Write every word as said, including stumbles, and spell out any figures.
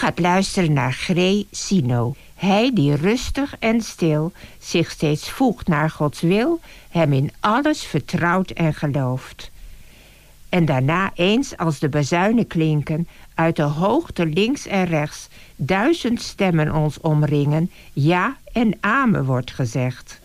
gaat luisteren naar Grey Sino. Hij die rustig en stil zich steeds voegt naar Gods wil, hem in alles vertrouwt en gelooft. En daarna eens als de bazuinen klinken, uit de hoogte links en rechts, duizend stemmen ons omringen, ja en amen wordt gezegd.